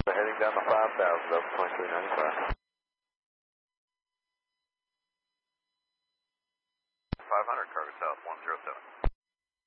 Heading down to 5,000 up 2395. 500 cargo south